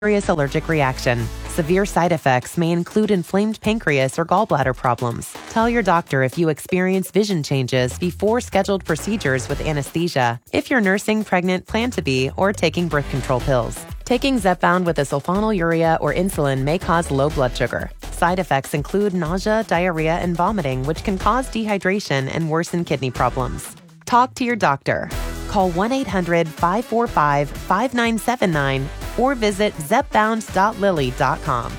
serious allergic reaction. Severe side effects may include inflamed pancreas or gallbladder problems. Tell your doctor if you experience vision changes before scheduled procedures with anesthesia, if you're nursing, pregnant, plan to be, or taking birth control pills. Taking Zepbound with a sulfonylurea or insulin may cause low blood sugar. Side effects include nausea, diarrhea, and vomiting, which can cause dehydration and worsen kidney problems. Talk to your doctor. Call 1-800-545-5979 or visit zepbound.lily.com.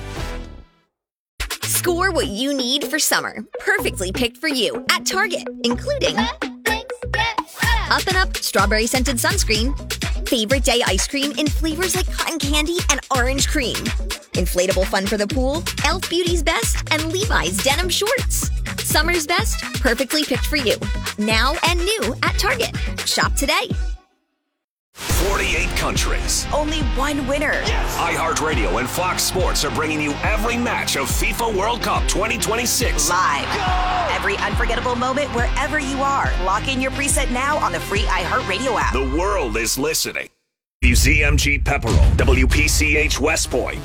Score what you need for summer, perfectly picked for you at Target, including Up and Up Strawberry Scented Sunscreen, Favorite Day Ice Cream in flavors like cotton candy and orange cream, inflatable fun for the pool, Elf Beauty's Best, and Levi's Denim Shorts. Summer's best, perfectly picked for you. Now and new at Target. Shop today. 48 countries. Only one winner. Yes. iHeartRadio and Fox Sports are bringing you every match of FIFA World Cup 2026. Live. Go! Every unforgettable moment wherever you are. Lock in your preset now on the free iHeartRadio app. The world is listening. WZMG Pepperell, WPCH West Point.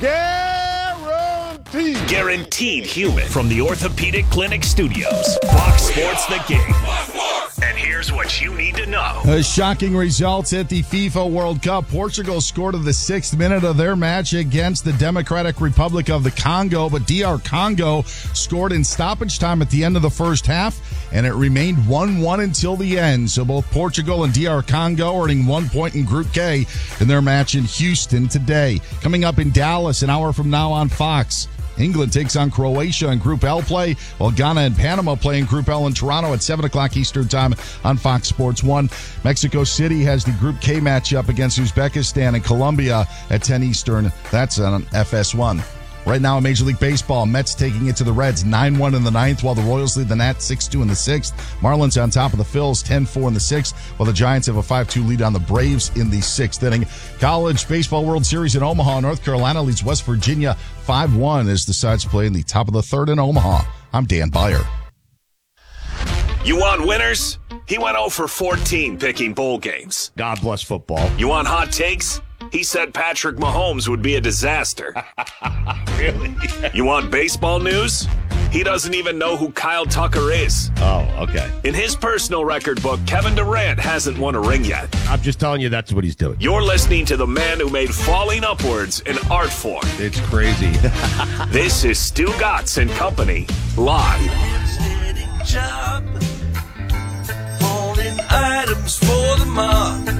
Guaranteed human from the Orthopedic Clinic Studios. Fox Sports The Game. And here's what you need to know. Shocking results at the FIFA World Cup. Portugal scored in the 6th minute of their match against the Democratic Republic of the Congo, but DR Congo scored in stoppage time at the end of the first half, and it remained 1-1 until the end. So both Portugal and DR Congo earning 1 point in Group K in their match in Houston today. Coming up in Dallas an hour from now on Fox, England takes on Croatia in Group L play, while Ghana and Panama play in Group L in Toronto at 7 o'clock Eastern Time on Fox Sports 1. Mexico City has the Group K matchup against Uzbekistan and Colombia at 10 Eastern. That's on FS1. Right now in Major League Baseball, Mets taking it to the Reds 9-1 in the 9th, while the Royals lead the Nats 6-2 in the 6th. Marlins on top of the Phils 10-4 in the 6th, while the Giants have a 5-2 lead on the Braves in the 6th inning. College Baseball World Series in Omaha, North Carolina leads West Virginia 5-1 as the sides play in the top of the 3rd in Omaha. I'm Dan Beyer. You want winners? He went 0 for 14 picking bowl games. God bless football. You want hot takes? He said Patrick Mahomes would be a disaster. Really? You want baseball news? He doesn't even know who Kyle Tucker is. Oh, okay. In his personal record book, Kevin Durant hasn't won a ring yet. I'm just telling you that's what he's doing. You're listening to the man who made falling upwards an art form. It's crazy. This is Stu Gatz and Company, live. Job, holding items for the mob.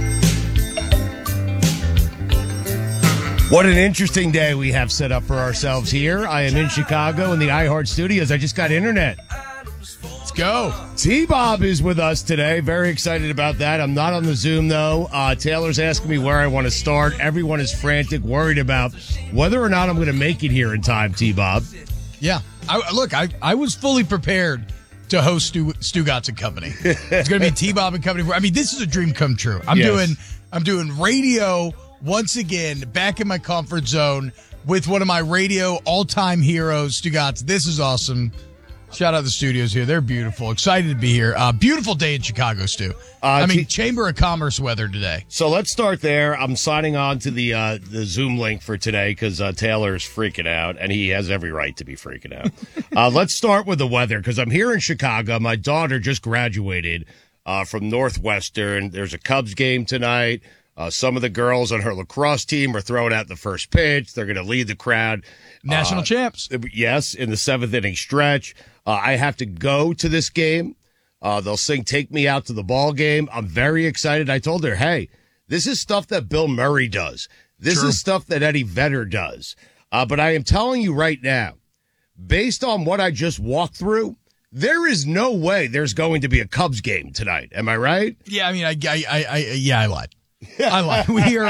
What an interesting day we have set up for ourselves here. I am in Chicago in the iHeart Studios. I just got internet. Let's go. T-Bob is with us today. Very excited about that. I'm not on the Zoom, though. Taylor's asking me where I want to start. Everyone is frantic, worried about whether or not I'm going to make it here in time, T-Bob. Yeah. I was fully prepared to host Stu Gatz and Company. It's going to be T-Bob and Company. I mean, this is a dream come true. I'm doing radio once again, back in my comfort zone with one of my radio all-time heroes, Stu Gatz. This is awesome. Shout out the studios here. They're beautiful. Excited to be here. Beautiful day in Chicago, Stu. Chamber of Commerce weather today. So let's start there. I'm signing on to the Zoom link for today because Taylor's freaking out, and he has every right to be freaking out. Let's start with the weather because I'm here in Chicago. My daughter just graduated from Northwestern. There's a Cubs game tonight. Some of the girls on her lacrosse team are throwing out the first pitch. They're going to lead the crowd. National champs. Yes, in the 7th inning stretch. I have to go to this game. They'll sing Take Me Out to the Ball Game. I'm very excited. I told her, hey, this is stuff that Bill Murray does. This is stuff that Eddie Vedder does. But I am telling you right now, based on what I just walked through, there is no way there's going to be a Cubs game tonight. Am I right? Yeah, I mean, I lied. I lied.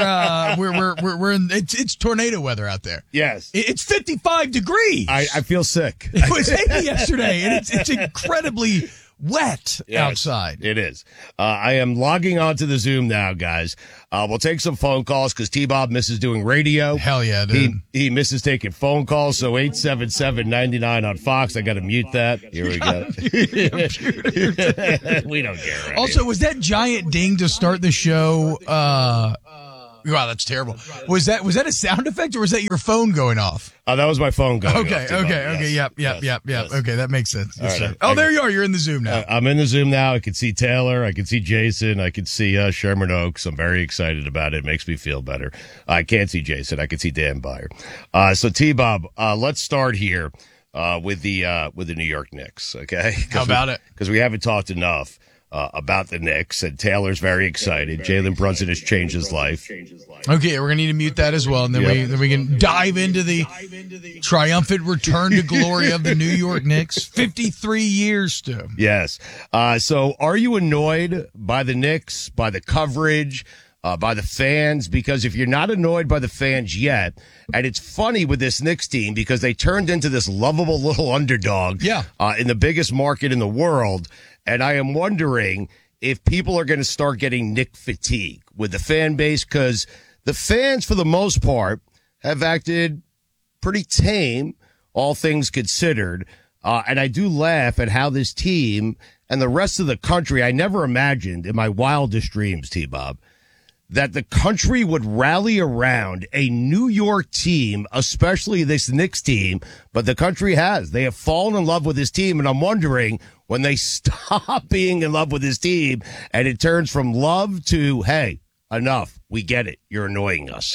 We're in. It's tornado weather out there. Yes, it's 55 degrees. I feel sick. It was 80 yesterday, and it's incredibly wet outside. It is. I am logging on to the Zoom now, guys. We'll take some phone calls because T-Bob misses doing radio. Hell yeah, dude. He misses taking phone calls, so 877-99 on Fox. I got to mute that. Here we go. We don't care. Also, was that giant ding to start the show Wow, that's terrible. Was that a sound effect or was that your phone going off? That was my phone going Okay, off. okay. Yep. Yes. Okay, that makes sense. Yes, right, sir. There you are. You're in the Zoom now. I'm in the Zoom now. I can see Taylor. I can see Jason. I can see Sherman Oaks. I'm very excited about it. It makes me feel better. I can't see Jason. I can see Dan Byer. So T-Bob, let's start here with the New York Knicks. Okay, how about it? Because we haven't talked enough about the Knicks, and Taylor's very excited. Jalen Brunson has changed his life. Okay, we're gonna need to mute that as well, and then we can dive into the triumphant return to glory of the New York Knicks. 53 years, Stu. Yes. So, are you annoyed by the Knicks, by the coverage, by the fans? Because if you're not annoyed by the fans yet, and it's funny with this Knicks team because they turned into this lovable little underdog in the biggest market in the world. And I am wondering if people are going to start getting Knick fatigue with the fan base, because the fans, for the most part, have acted pretty tame, all things considered. And I do laugh at how this team and the rest of the country, I never imagined in my wildest dreams, T-Bob, that the country would rally around a New York team, especially this Knicks team, but the country has. They have fallen in love with this team, and I'm wondering when they stop being in love with this team and it turns from love to, hey, enough, we get it, you're annoying us.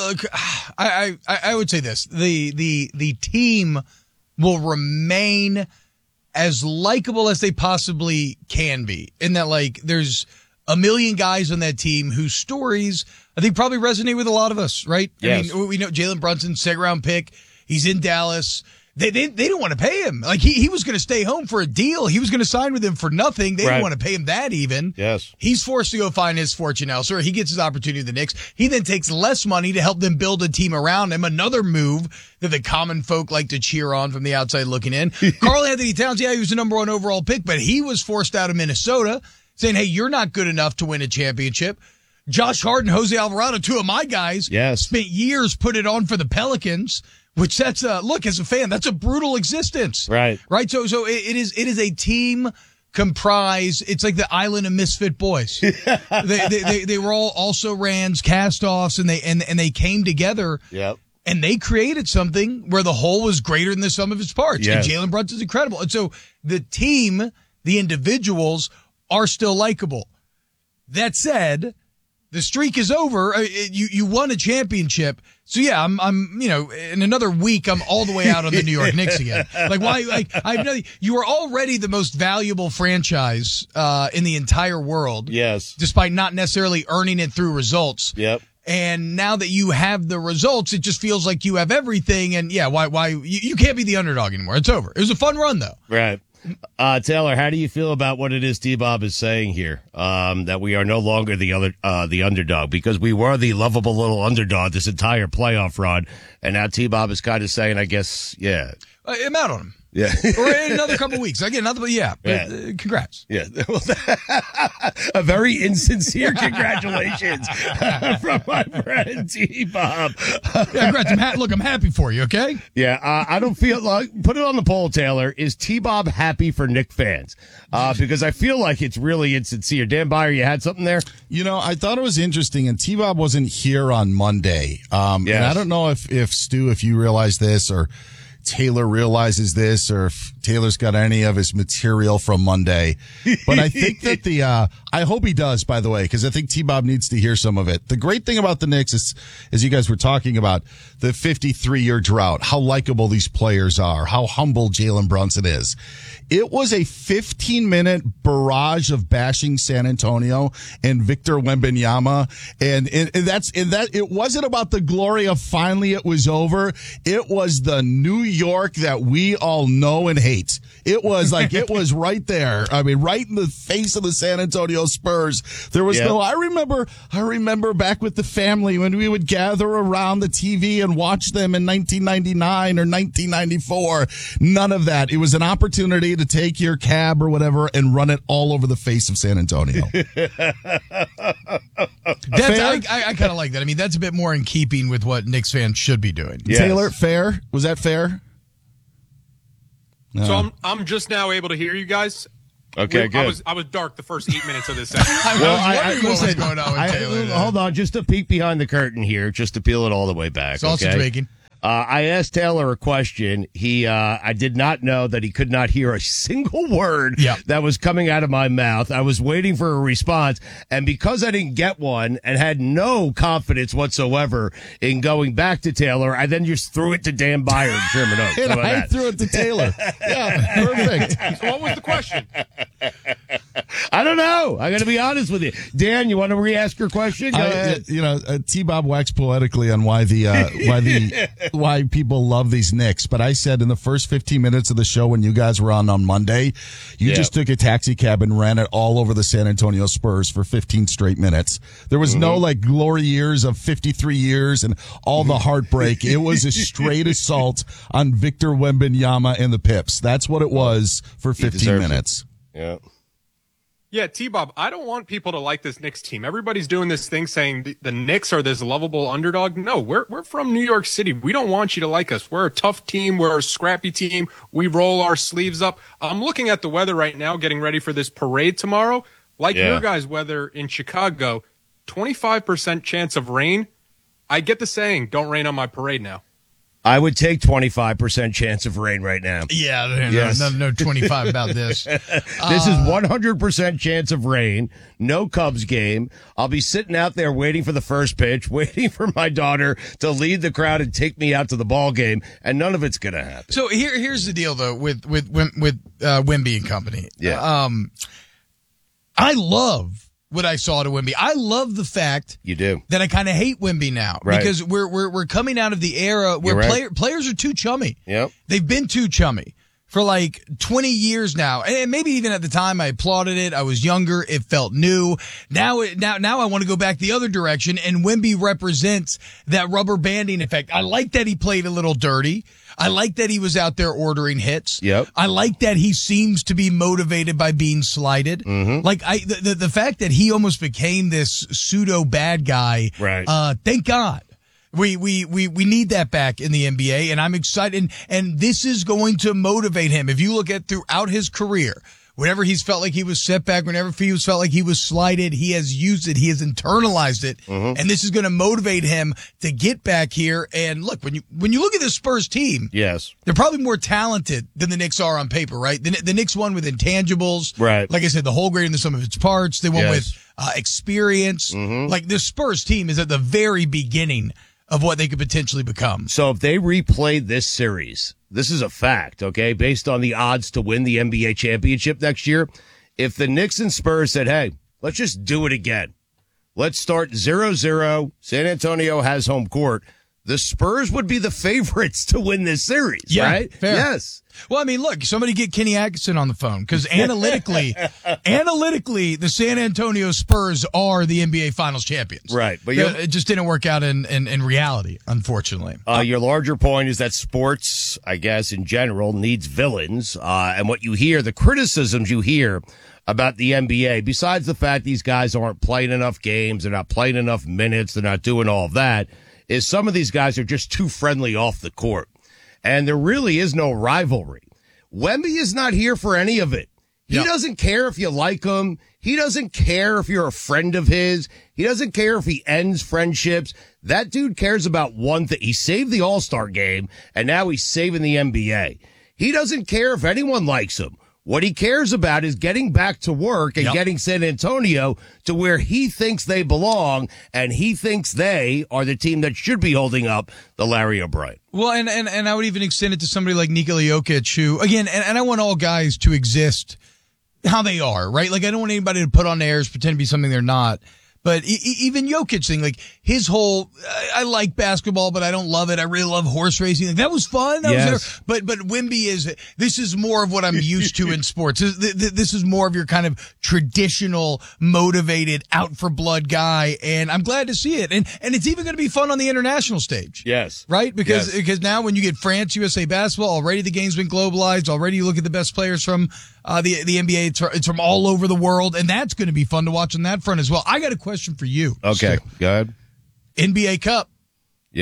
I would say this. The team will remain as likable as they possibly can be, in that, like, there's a million guys on that team whose stories I think probably resonate with a lot of us, right? Yes. I mean, we know Jalen Brunson, second round pick. He's in Dallas. They don't want to pay him. Like, he was going to stay home for a deal. He was going to sign with him for nothing. They didn't want to pay him that even. Yes. He's forced to go find his fortune elsewhere. He gets his opportunity with the Knicks. He then takes less money to help them build a team around him. Another move that the common folk like to cheer on from the outside looking in. Karl Anthony Towns, he was the number 1 overall pick, but he was forced out of Minnesota, saying, hey, you're not good enough to win a championship. Josh Hart and Jose Alvarado, 2 of my guys, spent years put it on for the Pelicans, which that's look, as a fan, that's a brutal existence. Right. So it is a team comprised. It's like the island of misfit boys. they were all also rans, cast-offs, and they came together. Yep. And they created something where the whole was greater than the sum of its parts. Yes. And Jalen Brunson's incredible. And so the team, the individuals, are still likable. That said, the streak is over. You won a championship. So yeah, I'm in another week I'm all the way out on the New York Knicks again. Like, why? Like, you are already the most valuable franchise in the entire world. Yes. Despite not necessarily earning it through results. Yep. And now that you have the results, it just feels like you have everything. And yeah, why you can't be the underdog anymore. It's over. It was a fun run though. Right. Taylor, how do you feel about what it is T-Bob is saying here? That we are no longer the underdog, because we were the lovable little underdog this entire playoff run, and now T-Bob is kind of saying, I guess, yeah. I'm out on him. Yeah. Or in another couple of weeks. Again, congrats. Yeah. A very insincere congratulations from my friend T-Bob. Yeah, congrats. I'm happy for you, okay? Yeah, I don't feel like, put it on the poll, Taylor. Is T-Bob happy for Knick fans? Because I feel like it's really insincere. Dan Byer, you had something there? I thought it was interesting, and T-Bob wasn't here on Monday. And I don't know if Stu, if you realize this, or Taylor realizes this, or if Taylor's got any of his material from Monday. But I think that I hope he does, by the way, because I think T-Bob needs to hear some of it. The great thing about the Knicks is, as you guys were talking about, the 53-year drought, how likable these players are, how humble Jalen Brunson is. It was a 15-minute barrage of bashing San Antonio and Victor Wembanyama. And it wasn't about the glory of finally it was over. It was the New York that we all know and hate. It was like, it was right there. I mean, right in the face of the San Antonio Spurs. There was I remember back with the family when we would gather around the TV and watch them in 1999 or 1994. None of that. It was an opportunity to take your cab or whatever and run it all over the face of San Antonio. I kind of like that. I mean, that's a bit more in keeping with what Knicks fans should be doing. Yes. Taylor, fair? Was that fair? No. So I'm just now able to hear you guys. Okay, good. I was dark the first 8 minutes of this segment. What was going on with Taylor. Hold on, just a peek behind the curtain here, just to peel it all the way back. Sausage bacon. I asked Taylor a question. I did not know that he could not hear a single word that was coming out of my mouth. I was waiting for a response, and because I didn't get one and had no confidence whatsoever in going back to Taylor, I then just threw it to Dan Byer in Sherman Oaks. And I threw it to Taylor. Yeah, perfect. So what was the question? I don't know. I got to be honest with you. Dan, you want to re-ask your question? Go ahead. T-Bob waxed poetically on why people love these Knicks, but I said in the first 15 minutes of the show when you guys were on Monday, you just took a taxi cab and ran it all over the San Antonio Spurs for 15 straight minutes. There was no glory years of 53 years and all the heartbreak. It was a straight assault on Victor Wembanyama and the Pips. That's what it was for 15 minutes. Yeah. Yeah, T-Bob, I don't want people to like this Knicks team. Everybody's doing this thing saying the Knicks are this lovable underdog. No, we're from New York City. We don't want you to like us. We're a tough team. We're a scrappy team. We roll our sleeves up. I'm looking at the weather right now, getting ready for this parade tomorrow. Like your guys' weather in Chicago, 25% chance of rain. I get the saying, don't rain on my parade now. I would take 25% chance of rain right now. Yeah, no 25 about this. This is 100% chance of rain. No Cubs game. I'll be sitting out there waiting for the first pitch, waiting for my daughter to lead the crowd and take me out to the ball game, and none of it's going to happen. So here's the deal, though, with Wemby and company. Yeah. I love what I saw to Wemby. I love the fact you do that I kind of hate Wemby now because we're coming out of the era where players are too chummy. Yep. They've been too chummy for like 20 years now. And maybe even at the time I applauded it. I was younger. It felt new. Now I want to go back the other direction, and Wemby represents that rubber banding effect. I like that he played a little dirty. I like that he was out there ordering hits. Yep. I like that he seems to be motivated by being slighted. Mm-hmm. Like the fact that he almost became this pseudo bad guy. Right. Thank God. We need that back in the NBA, and I'm excited. And this is going to motivate him. If you look at throughout his career, whenever he's felt like he was set back, whenever he felt like he was slighted, he has used it. He has internalized it. Mm-hmm. And this is going to motivate him to get back here. And look, when you look at this Spurs team, yes, they're probably more talented than the Knicks are on paper, right? The Knicks won with intangibles. Right. Like I said, the whole greater than the sum of its parts. They won with experience. Mm-hmm. Like this Spurs team is at the very beginning of what they could potentially become. So if they replayed this series, this is a fact, okay, based on the odds to win the NBA championship next year. If the Knicks and Spurs said, hey, let's just do it again. Let's start 0-0. San Antonio has home court. The Spurs would be the favorites to win this series, right? Fair. Yes. Well, I mean, look, somebody get Kenny Atkinson on the phone because analytically, the San Antonio Spurs are the NBA Finals champions. Right. But it just didn't work out in reality, unfortunately. Your larger point is that sports, I guess, in general, needs villains. And what you hear, the criticisms you hear about the NBA, besides the fact these guys aren't playing enough games, they're not playing enough minutes, they're not doing all of that, is some of these guys are just too friendly off the court. And there really is no rivalry. Wemby is not here for any of it. He doesn't care if you like him. He doesn't care if you're a friend of his. He doesn't care if he ends friendships. That dude cares about one thing. He saved the All-Star game, and now he's saving the NBA. He doesn't care if anyone likes him. What he cares about is getting back to work and getting San Antonio to where he thinks they belong, and he thinks they are the team that should be holding up the Larry O'Brien. Well, and I would even extend it to somebody like Nikola Jokic, who, again, and I want all guys to exist how they are, right? Like, I don't want anybody to put on airs, pretend to be something they're not. But even Jokic thing, like his whole, I like basketball, but I don't love it. I really love horse racing. Like, that was fun. That was there. But Wemby this is more of what I'm used to in sports. This is more of your kind of traditional, motivated, out for blood guy. And I'm glad to see it. And it's even going to be fun on the international stage. Yes. Right? Because now when you get France, USA basketball, already the game's been globalized. Already you look at the best players from the NBA. It's from all over the world. And that's going to be fun to watch on that front as well. I got a question for you. Okay, Stu. go ahead. NBA Cup. Yeah.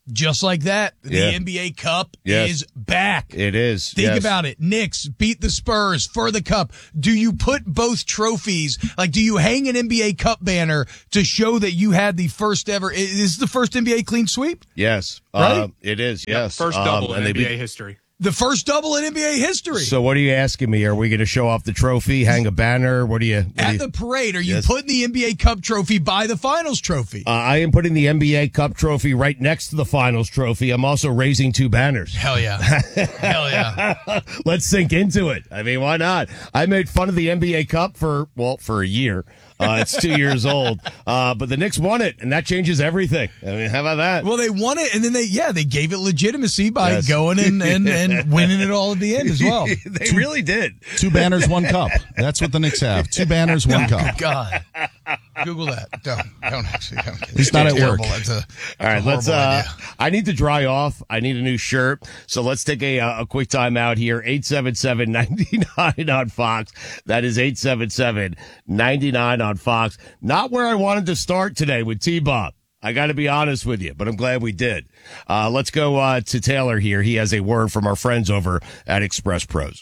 Just like that, the NBA Cup is back. It is. Think about it. Knicks beat the Spurs for the Cup. Do you put both trophies, like do you hang an NBA Cup banner to show that you had the first ever, is this the first NBA clean sweep? Yes. Right? It is, yes. First double in NBA history. The first double in NBA history. So what are you asking me? Are we going to show off the trophy, hang a banner? At the parade, are you putting the NBA Cup trophy by the Finals trophy? I am putting the NBA Cup trophy right next to the Finals trophy. I'm also raising 2 banners. Hell yeah. Hell yeah. Let's sink into it. I mean, why not? I made fun of the NBA Cup for a year. It's 2 years old. But the Knicks won it, and that changes everything. I mean, how about that? Well, they won it, and then they gave it legitimacy by going and winning it all at the end as well. They really did. 2 banners, 1 cup. That's what the Knicks have. 2 banners, 1 cup. God. Google that. Don't actually. He's not at work. All right, let's. I need to dry off. I need a new shirt. So let's take a quick time out here. 877-99 on Fox. That is 877-99 on Fox. Not where I wanted to start today with T-Bob. I got to be honest with you, but I'm glad we did. Let's go to Taylor here. He has a word from our friends over at Express Pros.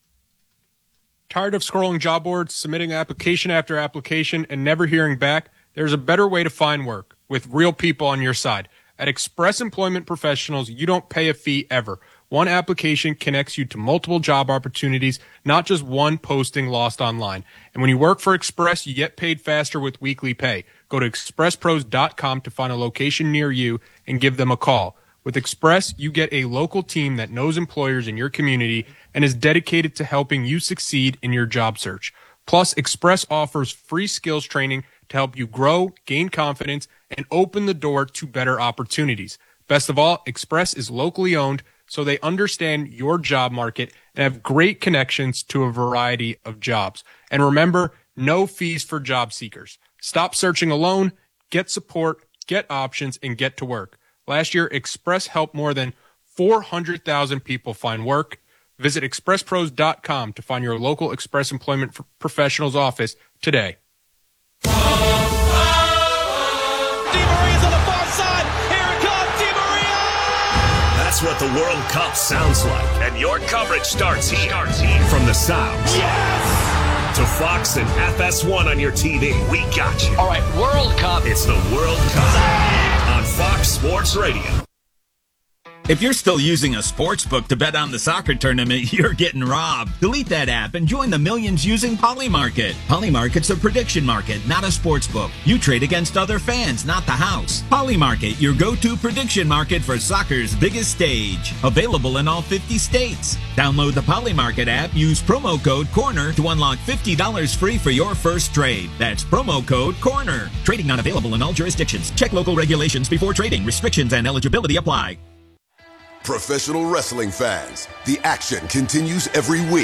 Tired of scrolling job boards, submitting application after application, and never hearing back? There's a better way to find work with real people on your side. At Express Employment Professionals, you don't pay a fee ever. One application connects you to multiple job opportunities, not just one posting lost online. And when you work for Express, you get paid faster with weekly pay. Go to expresspros.com to find a location near you and give them a call. With Express, you get a local team that knows employers in your community and is dedicated to helping you succeed in your job search. Plus, Express offers free skills training to help you grow, gain confidence, and open the door to better opportunities. Best of all, Express is locally owned, so they understand your job market and have great connections to a variety of jobs. And remember, no fees for job seekers. Stop searching alone, get support, get options, and get to work. Last year, Express helped more than 400,000 people find work. Visit expresspros.com to find your local Express Employment Professionals office today. Di Maria's on the far side. Here it comes, Di Maria! That's what the World Cup sounds like. And your coverage starts here. From the sounds. Yes! To Fox and FS1 on your TV. We got you. All right, World Cup. It's the World Cup on Fox Sports Radio. If you're still using a sports book to bet on the soccer tournament, you're getting robbed. Delete that app and join the millions using Polymarket. Polymarket's a prediction market, not a sports book. You trade against other fans, not the house. Polymarket, your go-to prediction market for soccer's biggest stage. Available in all 50 states. Download the Polymarket app, use promo code CORNER to unlock $50 free for your first trade. That's promo code CORNER. Trading not available in all jurisdictions. Check local regulations before trading. Restrictions and eligibility apply. Professional wrestling fans, the action continues every week.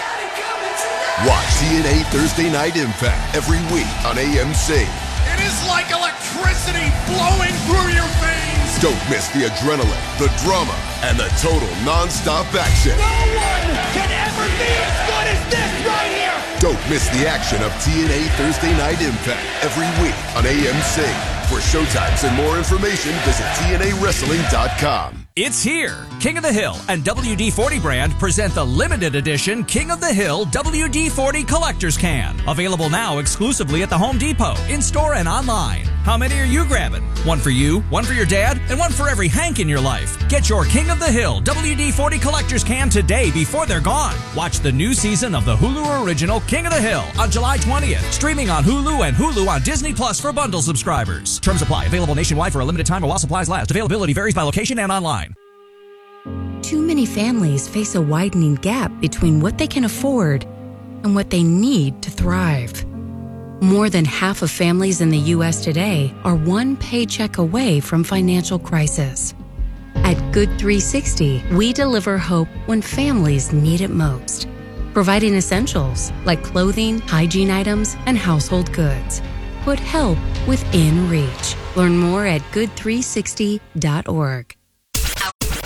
Watch TNA Thursday Night Impact every week on AMC. It is like electricity blowing through your veins. Don't miss the adrenaline, the drama, and the total non-stop action. No one can ever be as good as this right here. Don't miss the action of TNA Thursday Night Impact every week on AMC. For showtimes and more information, visit TNAWrestling.com. It's here. King of the Hill and WD-40 brand present the limited edition King of the Hill WD-40 Collector's Can. Available now exclusively at the Home Depot, in-store and online. How many are you grabbing? One for you, one for your dad, and one for every Hank in your life. Get your King of the Hill WD-40 Collector's Can today before they're gone. Watch the new season of the Hulu original King of the Hill on July 20th. Streaming on Hulu and Hulu on Disney Plus for bundle subscribers. Terms apply. Available nationwide for a limited time or while supplies last. Availability varies by location and online. Too many families face a widening gap between what they can afford and what they need to thrive. More than half of families in the U.S. today are one paycheck away from financial crisis. At Good 360, we deliver hope when families need it most, providing essentials like clothing, hygiene items, and household goods. Put help within reach. Learn more at good360.org.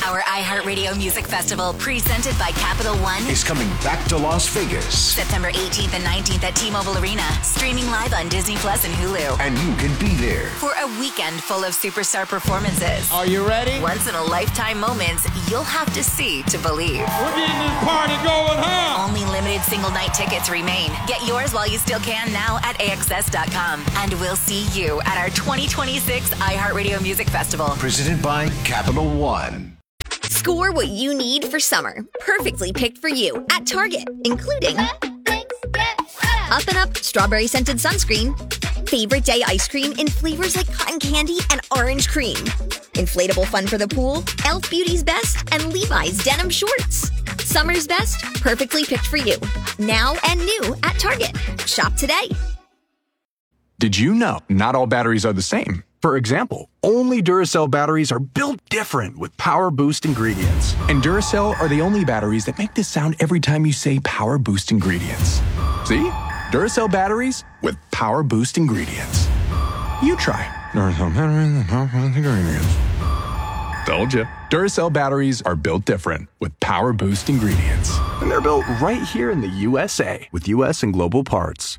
Our iHeartRadio Music Festival, presented by Capital One, is coming back to Las Vegas. September 18th and 19th at T-Mobile Arena, streaming live on Disney Plus and Hulu. And you can be there For a weekend full of superstar performances. Are you ready? Once-in-a-lifetime moments you'll have to see to believe. We're getting this party going, huh? Only limited single-night tickets remain. Get yours while you still can now at AXS.com. And we'll see you at our 2026 iHeartRadio Music Festival. Presented by Capital One. Score what you need for summer, perfectly picked for you at Target, including Up and Up strawberry scented sunscreen, favorite day ice cream in flavors like cotton candy and orange cream, inflatable fun for the pool, Elf Beauty's Best, and Levi's denim shorts. Summer's best, perfectly picked for you. Now and new at Target. Shop today. Did you know not all batteries are the same? For example, only Duracell batteries are built different with Power Boost ingredients. And Duracell are the only batteries that make this sound every time you say Power Boost ingredients. See? Duracell batteries with Power Boost ingredients. You try Duracell batteries with Power Boost ingredients. Told you. Duracell batteries are built different with Power Boost ingredients. And they're built right here in the USA with US and global parts.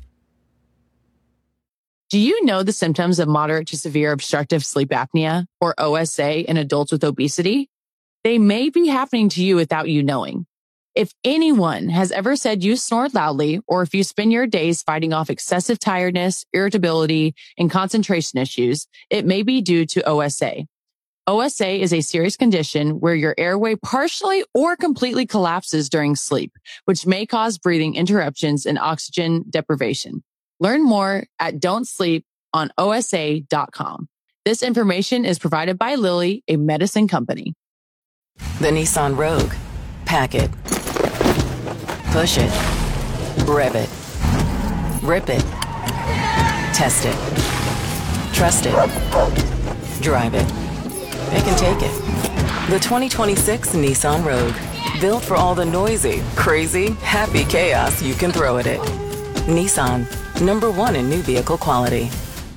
Do you know the symptoms of moderate to severe obstructive sleep apnea, or OSA, in adults with obesity? They may be happening to you without you knowing. If anyone has ever said you snore loudly, or if you spend your days fighting off excessive tiredness, irritability, and concentration issues, it may be due to OSA. OSA is a serious condition where your airway partially or completely collapses during sleep, which may cause breathing interruptions and oxygen deprivation. Learn more at don'tsleeponosa.com. This information is provided by Lilly, a medicine company. The Nissan Rogue. Pack it. Push it. Rev it. Rip it. Test it. Trust it. Drive it. It can take it. The 2026 Nissan Rogue. Built for all the noisy, crazy, happy chaos you can throw at it. Nissan. #1 in new vehicle quality.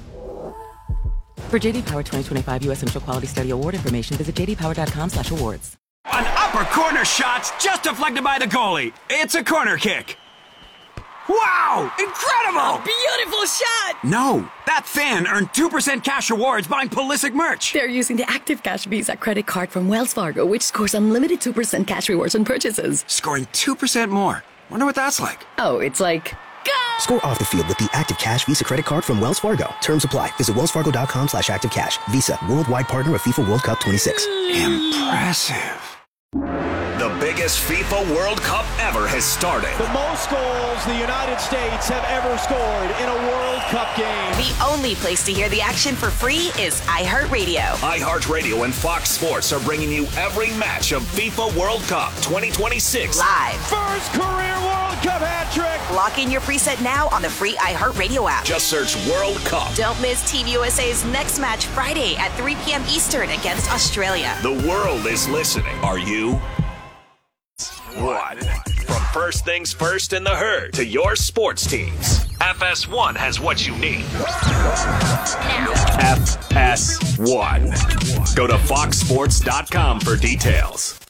For JD Power 2025 U.S. Central Quality Study Award information, visit jdpower.com/awards. An upper corner shot's just deflected by the goalie. It's a corner kick. Wow! Incredible! A beautiful shot! No, that fan earned 2% cash rewards buying Pulisic merch. They're using the Active Cash Visa credit card from Wells Fargo, which scores unlimited 2% cash rewards on purchases. Scoring 2% more. Wonder what that's like. Oh, it's like... Score off the field with the Active Cash Visa credit card from Wells Fargo. Terms apply. Visit wellsfargo.com/activecash. Visa, worldwide partner of FIFA World Cup 26. Impressive. The biggest FIFA World Cup ever has started. The most goals the United States have ever scored in a World Cup game. The only place to hear the action for free is iHeartRadio. iHeartRadio and Fox Sports are bringing you every match of FIFA World Cup 2026. Live. First career World Cup hat trick. Lock in your preset now on the free iHeartRadio app. Just search World Cup. Don't miss Team USA's next match Friday at 3 p.m. Eastern against Australia. The world is listening. Are you? One. From first things first in the herd to your sports teams, FS1 has what you need. FS1. Go to foxsports.com for details.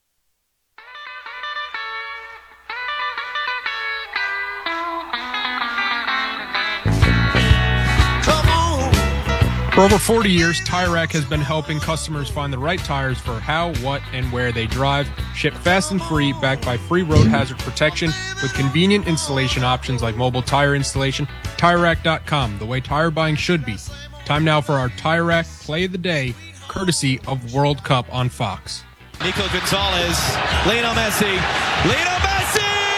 For over 40 years, Tire Rack has been helping customers find the right tires for how, what, and where they drive. Shipped fast and free, backed by free road hazard protection with convenient installation options like mobile tire installation. TireRack.com, the way tire buying should be. Time now for our Tire Rack Play of the Day, courtesy of World Cup on Fox. Nico Gonzalez, Lionel Messi. Lionel Messi!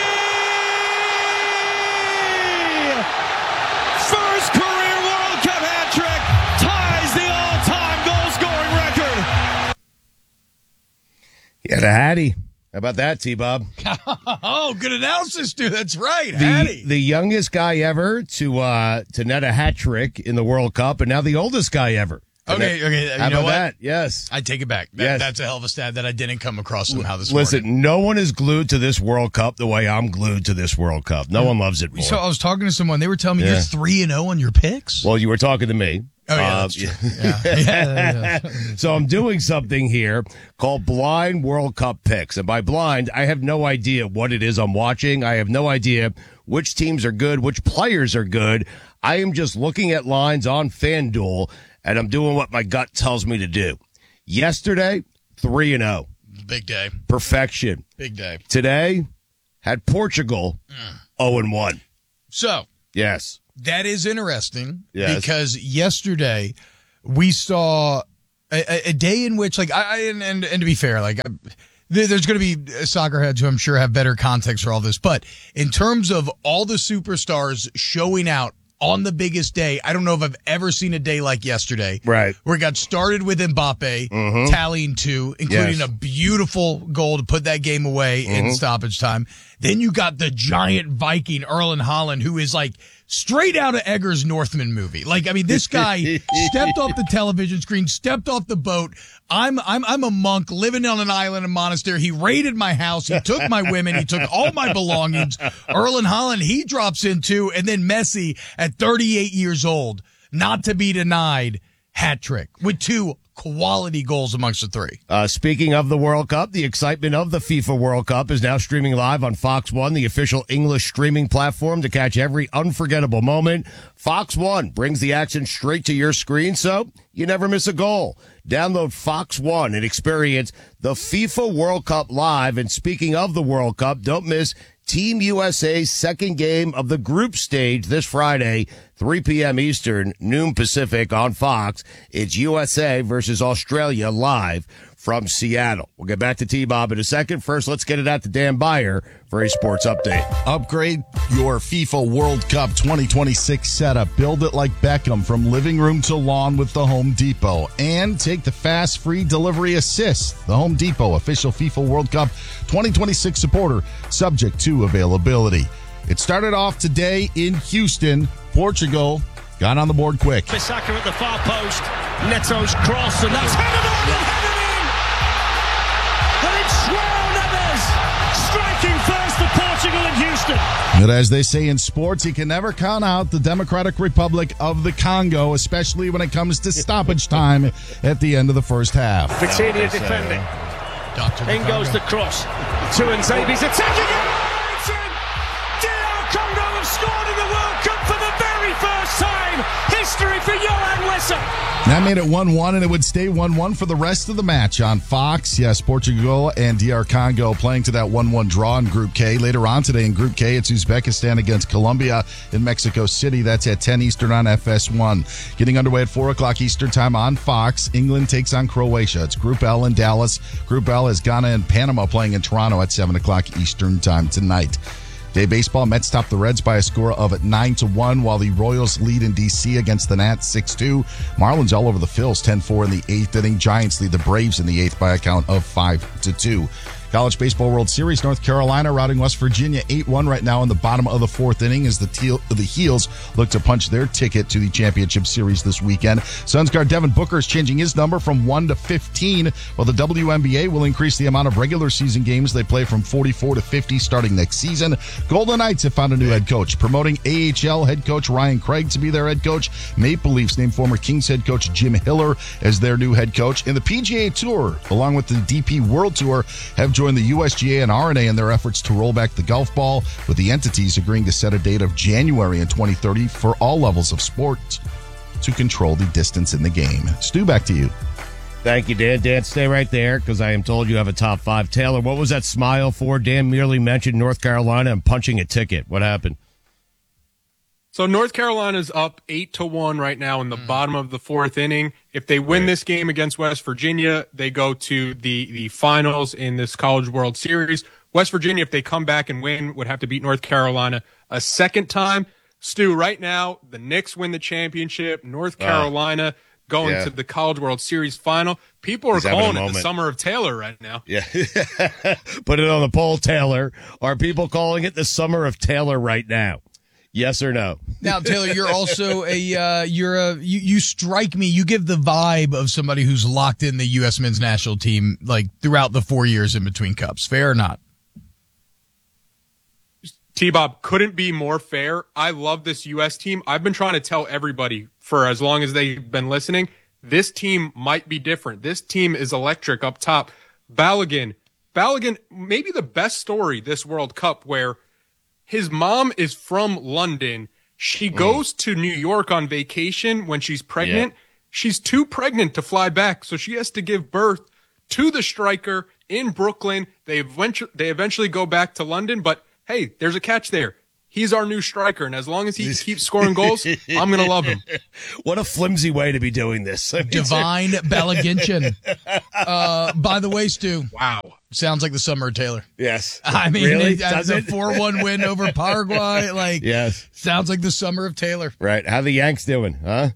First career World Cup hat trick. Ties the all-time goal-scoring record. Yeah, the Hattie. How about that, T-Bob? Oh, good analysis, dude. That's right, Hattie. The youngest guy ever to net a hat trick in the World Cup, and now the oldest guy ever. Okay. How about that? Yes. I take it back. Yes. That's a hell of a stat that I didn't come across somehow this Listen, morning. no one is glued to this World Cup the way I'm glued to this World Cup. No one loves it more. So I was talking to someone. They were telling me you're 3-0 on your picks. Well, you were talking to me. Oh, yeah, that's true. Yeah. So I'm doing something here called Blind World Cup Picks. And by blind, I have no idea what it is I'm watching. I have no idea which teams are good, which players are good. I am just looking at lines on FanDuel, and I'm doing what my gut tells me to do. Yesterday, 3-0. Big day. Perfection. Big day. Today, had Portugal 0-1. So. Yes. That is interesting because yesterday we saw a day in which, like, and to be fair, like, there's going to be soccer heads who I'm sure have better context for all this, but in terms of all the superstars showing out on the biggest day, I don't know if I've ever seen a day like yesterday. Right. Where it got started with Mbappe tallying 2, including a beautiful goal to put that game away in stoppage time. Then you got the giant Viking, Erling Haaland, who is like straight out of Eggers' Northman movie. Like, I mean, this guy stepped off the television screen, stepped off the boat. I'm a monk living on an island, a monastery. He raided my house. He took my women. He took all my belongings. Erling Haaland, he drops in 2, and then Messi at 38 years old, not to be denied, hat trick with 2 quality goals amongst the 3. Speaking of the World Cup, the excitement of the FIFA World Cup is now streaming live on Fox One, the official English streaming platform to catch every unforgettable moment. Fox One brings the action straight to your screen, so you never miss a goal. Download Fox One and experience the FIFA World Cup live. And speaking of the World Cup, don't miss Team USA's second game of the group stage this Friday, 3 p.m. Eastern, noon Pacific on Fox. It's USA versus Australia live from Seattle. We'll get back to T-Bob in a second. First, let's get it out to Dan Beyer for a sports update. Upgrade your FIFA World Cup 2026 setup. Build it like Beckham from living room to lawn with the Home Depot. And take the fast free delivery assist. The Home Depot official FIFA World Cup 2026 supporter, subject to availability. It started off today in Houston. Portugal got on the board quick. Bissaka at the far post. Neto's cross, and that's headed on and headed in. And it's João Neves striking first for Portugal in Houston. But as they say in sports, you can never count out the Democratic Republic of the Congo, especially when it comes to stoppage time at the end of the first half. Vitinha defending. In goes the cross. To Nzebi's attacking it. It's in. DR Congo have scored in the World Cup for the very first time. History for Johan Wissa. That made it 1-1, and it would stay 1-1 for the rest of the match on Fox. Yes, Portugal and DR Congo playing to that 1-1 draw in Group K. Later on today in Group K, it's Uzbekistan against Colombia in Mexico City. That's at 10 Eastern on FS1. Getting underway at 4 o'clock Eastern time on Fox. England takes on Croatia. It's Group L in Dallas. Group L is Ghana and Panama playing in Toronto at 7 o'clock Eastern time tonight. Day baseball, Mets top the Reds by a score of 9-1, while the Royals lead in D.C. against the Nats 6-2. Marlins all over the Phils 10-4 in the 8th inning. Giants lead the Braves in the 8th by a count of 5-2. College Baseball World Series, North Carolina routing West Virginia 8-1 right now in the bottom of the 4th inning as the Heels look to punch their ticket to the championship series this weekend. Suns guard Devin Booker is changing his number from 1 to 15, while the WNBA will increase the amount of regular season games they play from 44 to 50 starting next season. Golden Knights have found a new head coach, promoting AHL head coach Ryan Craig to be their head coach. Maple Leafs named former Kings head coach Jim Hiller as their new head coach. And the PGA Tour, along with the DP World Tour, have joined the USGA and RNA in their efforts to roll back the golf ball, with the entities agreeing to set a date of January in 2030 for all levels of sport to control the distance in the game. Stu, back to you. Thank you, Dan. Dan, stay right there because I am told you have a top 5. Taylor, what was that smile for? Dan merely mentioned North Carolina and punching a ticket. What happened? So North Carolina's up 8-1 right now in the bottom of the 4th inning. If they win this game against West Virginia, they go to the finals in this College World Series. West Virginia, if they come back and win, would have to beat North Carolina a second time. Stu, right now, the Knicks win the championship. North Carolina going to the College World Series final. People are calling it the summer of Taylor right now. Yeah. Put it on the poll, Taylor. Are people calling it the summer of Taylor right now? Yes or no? Now, Taylor, you're also you strike me. You give the vibe of somebody who's locked in the U.S. men's national team like throughout the 4 years in between cups. Fair or not? T-Bob, couldn't be more fair. I love this U.S. team. I've been trying to tell everybody for as long as they've been listening, this team might be different. This team is electric up top. Balogun, maybe the best story this World Cup, where his mom is from London. She goes to New York on vacation when she's pregnant. Yeah. She's too pregnant to fly back, so she has to give birth to the striker in Brooklyn. They eventually go back to London, but hey, there's a catch there. He's our new striker, and as long as he keeps scoring goals, I'm going to love him. What a flimsy way to be doing this. Divine Balogun. By the way, Stu. Wow. Sounds like the summer of Taylor. Yes. I mean, really? That's a 4-1 win over Paraguay. Yes. Sounds like the summer of Taylor. Right. How the Yanks doing, huh?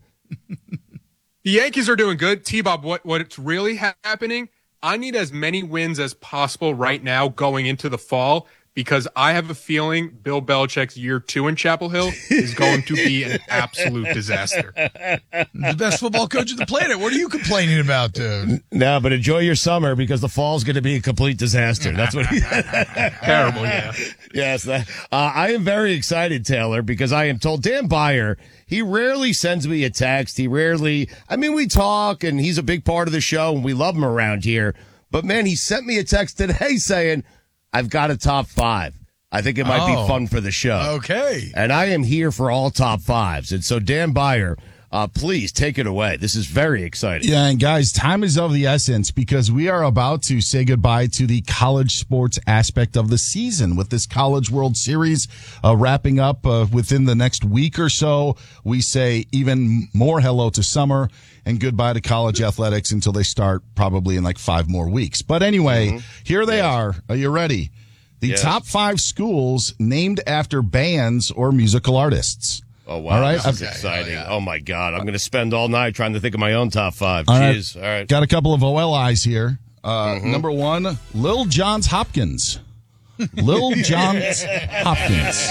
The Yankees are doing good. T-Bob, what's really happening, I need as many wins as possible right now going into the fall, because I have a feeling Bill Belichick's year 2 in Chapel Hill is going to be an absolute disaster. The best football coach on the planet. What are you complaining about, dude? No, but enjoy your summer, because the fall's going to be a complete disaster. That's what terrible, yeah. Yes. I am very excited, Taylor, because I am told Dan Beyer, he rarely sends me a text. We talk, and he's a big part of the show, and we love him around here. But, man, he sent me a text today saying, I've got a top 5. I think it might be fun for the show. Okay. And I am here for all top 5s. And so, Dan Beyer, please take it away. This is very exciting. Yeah, and guys, time is of the essence, because we are about to say goodbye to the college sports aspect of the season with this College World Series wrapping up within the next week or so. We say even more hello to summer and goodbye to college athletics until they start probably in like 5 more weeks. But anyway, here they are. Are you ready? The top 5 schools named after bands or musical artists. Oh, wow. All right. This is exciting. Oh, my God. I'm going to spend all night trying to think of my own top 5. All Jeez. right. All right. Got a couple of OLIs here. Number 1, Lil Johns Hopkins. Lil Johns Hopkins.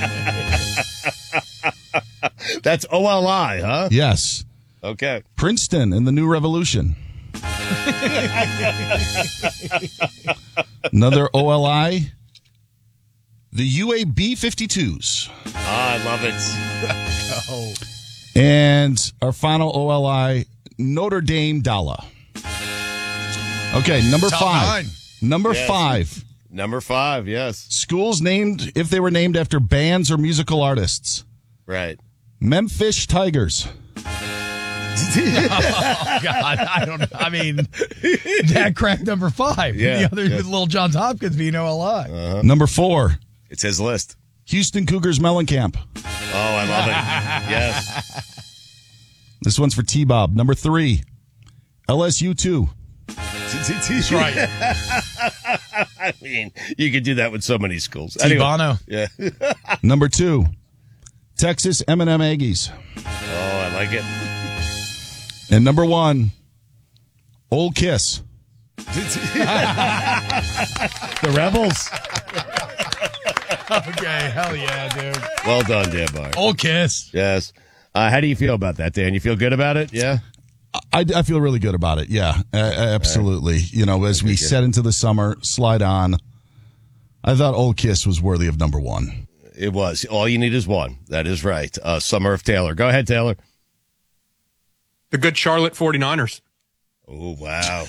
That's OLI, huh? Yes. Okay. Princeton in the New Revolution. Another OLI, the UAB 52s. I love it. And our final OLI, Notre Dame Dalla. Okay, number Top 5. 9. Number 5. Number 5, yes. Schools named, if they were named after bands or musical artists. Right. Memphis Tigers. Oh, God. That cracked number 5. Yeah, the other with Lil Johns Hopkins being OLI. Number 4. It's his list. Houston Cougars Mellencamp. Oh, I love it. Yes. This one's for T-Bob. Number 3. LSU 2. That's right. I mean, you could do that with so many schools. T-Bono. Yeah. Number 2. Texas M&M Aggies. Oh, I like it. And number 1, Old Kiss. The Rebels. Okay, hell yeah, dude. Well done, Dan Beyer. Old Kiss. Yes. How do you feel about that, Dan? You feel good about it? Yeah? I feel really good about it. Yeah, absolutely. Right. You know, as we set into the summer, slide on, I thought Old Kiss was worthy of number 1. It was. All you need is one. That is right. Summer of Taylor. Go ahead, Taylor. The good Charlotte 49ers. Oh, wow.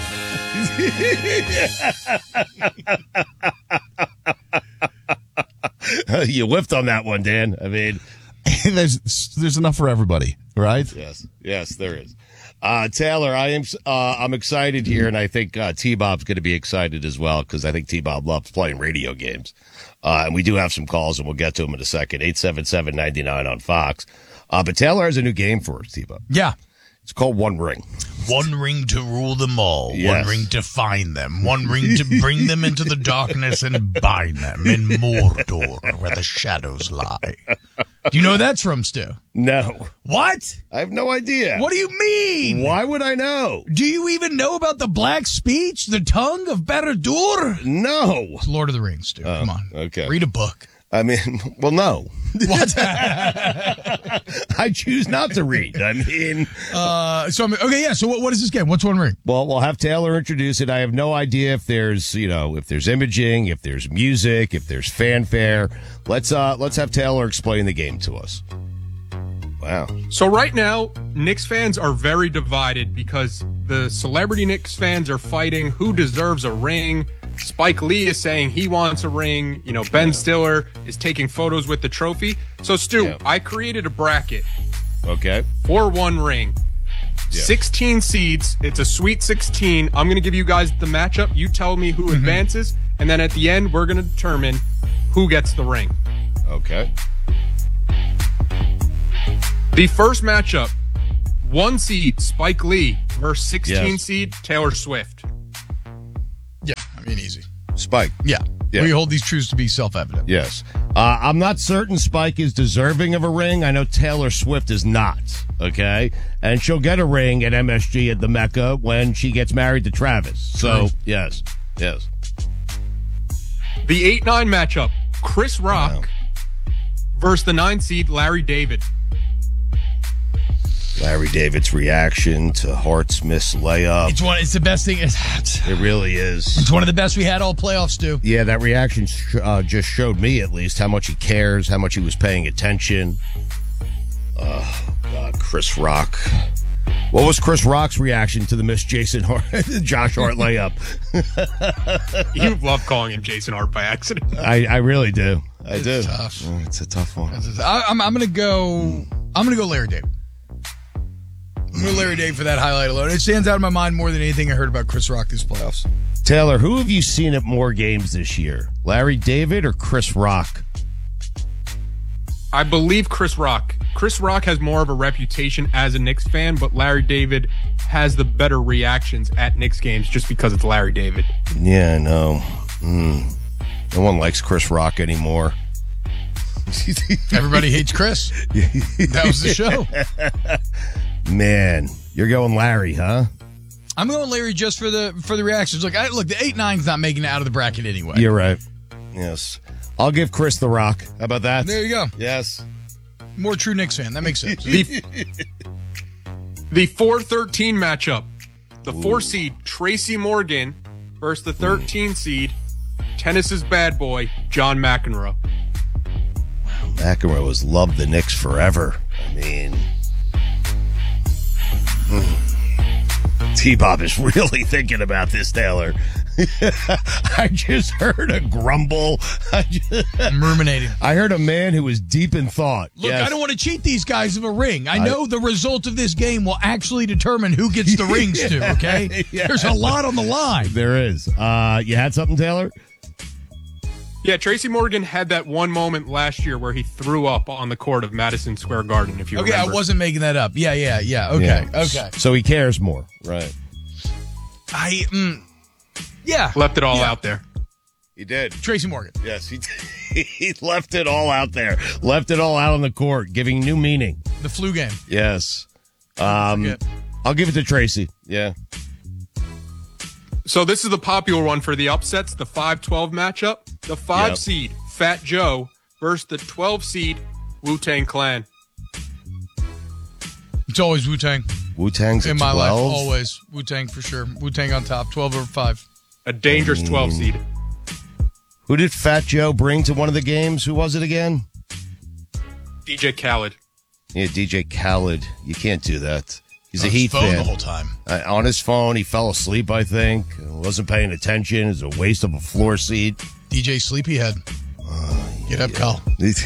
You whiffed on that one, Dan. I mean, there's enough for everybody, right? Yes, there is. Taylor, I'm excited here, and I think T-Bob's going to be excited as well, because I think T-Bob loves playing radio games. And we do have some calls, and we'll get to them in a second. 877-99 on Fox. But Taylor has a new game for us, T-Bob. Yeah. It's called One Ring. One ring to rule them all. Yes. One ring to find them. One ring to bring them into the darkness and bind them in Mordor, where the shadows lie. Do you know where that's from, Stu? No. What? I have no idea. What do you mean? Why would I know? Do you even know about the black speech, the tongue of Barad-dûr? No. It's Lord of the Rings, Stu. Come on. Okay. Read a book. I mean, well, no. What? I choose not to read. I mean, So what is this game? What's one ring? Well, we'll have Taylor introduce it. I have no idea if there's imaging, if there's music, if there's fanfare. Let's have Taylor explain the game to us. Wow. So right now, Knicks fans are very divided because the celebrity Knicks fans are fighting who deserves a ring. Spike Lee is saying he wants a ring. Ben Stiller is taking photos with the trophy. So, Stu, I created a bracket. Okay. For one ring. Yeah. 16 seeds. It's a Sweet 16. I'm going to give you guys the matchup. You tell me who advances. And then at the end, we're going to determine who gets the ring. Okay. The first matchup, 1 seed, Spike Lee versus 16 seed, Taylor Swift. Yeah, I mean, easy. Spike. Yeah. We hold these truths to be self-evident. Yes. I'm not certain Spike is deserving of a ring. I know Taylor Swift is not, okay? And she'll get a ring at MSG at the Mecca when she gets married to Travis. So, yes. The 8-9 matchup, Chris Rock versus the 9 seed, Larry David. Larry David's reaction to Hart Smith's layup. It's the best thing. It really is. It's one of the best we had all playoffs, Stu. Yeah, that reaction just showed me, at least, how much he cares, how much he was paying attention. Oh, God, Chris Rock. What was Chris Rock's reaction to the missed Josh Hart layup? You love calling him Jason Hart by accident. I really do. I do. Tough. It's a tough one. I'm gonna go Larry David. I'm going to Larry David for that highlight alone. It stands out in my mind more than anything I heard about Chris Rock this playoffs. Taylor, who have you seen at more games this year? Larry David or Chris Rock? I believe Chris Rock. Chris Rock has more of a reputation as a Knicks fan, but Larry David has the better reactions at Knicks games just because it's Larry David. Yeah, I know. No one likes Chris Rock anymore. Everybody hates Chris. That was the show. Man, you're going Larry, huh? I'm going Larry just for the reactions. Look, the 8-9's not making it out of the bracket anyway. You're right. Yes. I'll give Chris the Rock. How about that? There you go. Yes. More true Knicks fan. That makes sense. The 4-13 matchup. The 4 seed, Tracy Morgan versus the 13 seed, Tennis's bad boy, John McEnroe. Wow, McEnroe has loved the Knicks forever. I mean... T-Bob is really thinking about this, Taylor. I just heard a grumble. I'm ruminating. I heard a man who was deep in thought. Look, I don't want to cheat these guys of a ring. I know the result of this game will actually determine who gets the rings to, okay? Yes. There's a lot on the line. There is. You had something, Taylor? Yeah, Tracy Morgan had that one moment last year where he threw up on the court of Madison Square Garden, if you remember. Okay, I wasn't making that up. Yeah. Okay. So he cares more. Right. Yeah. Left it all out there. He did. Tracy Morgan. Yes, he left it all out there. Left it all out on the court, giving new meaning. The flu game. Yes. I'll give it to Tracy. Yeah. So this is the popular one for the upsets, the 5-12 matchup. The 5 seed, Fat Joe, versus the 12 seed, Wu-Tang Clan. It's always Wu-Tang. Wu-Tang's in at my 12? life, always. Wu-Tang for sure. Wu-Tang on top, 12 over 5. A dangerous 12 seed. Who did Fat Joe bring to one of the games? Who was it again? DJ Khaled. Yeah, DJ Khaled. You can't do that. He's a on Heat his phone fan. the whole time. On his phone, he fell asleep, I think. Wasn't paying attention. It was a waste of a floor seat. DJ Sleepyhead. Get up, Kyle.